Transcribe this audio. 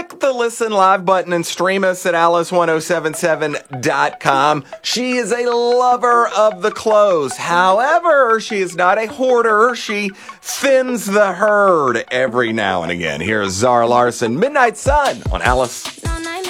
click the Listen Live button and stream us at alice1077.com. She is a lover of the clothes. However, she is not a hoarder. She thins the herd every now and again. Here's Zara Larsson, Midnight Sun on Alice.